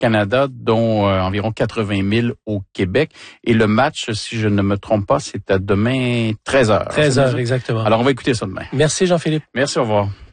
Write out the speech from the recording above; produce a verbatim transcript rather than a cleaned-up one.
Canada, dont euh, environ quatre-vingt mille au Québec. Et le match, si je ne me trompe pas, c'est à demain treize heures. treize heures, exactement. Alors, on va écouter ça demain. Merci Jean-Philippe. Merci, au revoir.